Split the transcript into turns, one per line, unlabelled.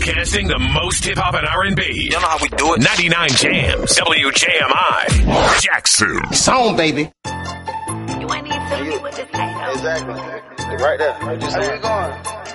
Broadcasting the most hip-hop and R&B.
You know how we do it.
99 Jams. WJMI. Jackson.
Song, baby.
You ain't even telling me what to say, though.
Exactly. Right there. Just where we going?